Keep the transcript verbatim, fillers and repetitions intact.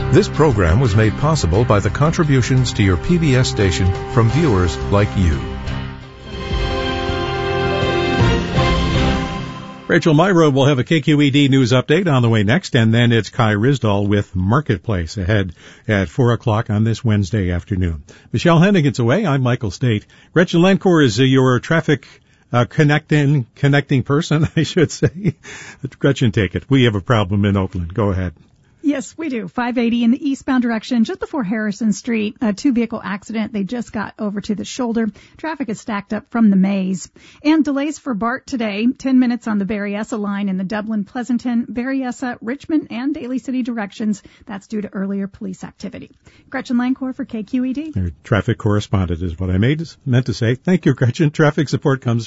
This program was made possible by the contributions to your P B S station from viewers like you. Rachel Myrow will have a K Q E D news update on the way next, and then it's Kai Risdall with Marketplace ahead at four o'clock on this Wednesday afternoon. Michelle Hennigan's away. I'm Michael State. Gretchen Lancourt is uh, your traffic uh, connecting connecting person, I should say. Gretchen, take it. We have a problem in Oakland. Go ahead. Yes, we do. five eighty in the eastbound direction, just before Harrison Street. A two-vehicle accident. They just got over to the shoulder. Traffic is stacked up from the maze. And delays for BART today. ten minutes on the Berryessa line in the Dublin-Pleasanton, Berryessa, Richmond, and Daly City directions. That's due to earlier police activity. Gretchen Lancourt for K Q E D. Your traffic correspondent is what I made, meant to say. Thank you, Gretchen. Traffic support comes